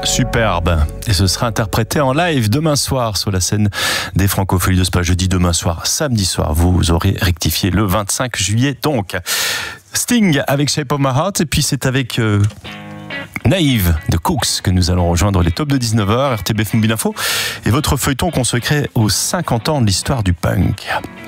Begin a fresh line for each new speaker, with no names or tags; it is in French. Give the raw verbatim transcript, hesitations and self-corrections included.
Superbe. Et ce sera interprété en live demain soir sur la scène des Francopholies de Spa. Jeudi demain soir, samedi soir. Vous aurez rectifié le vingt-cinq juillet donc. Sting avec Shape of My Heart. Et puis c'est avec euh, Naïve de Cooks que nous allons rejoindre les tops de dix-neuf heures, R T B F Mobile Info. Et votre feuilleton consacré aux cinquante ans de l'histoire du punk.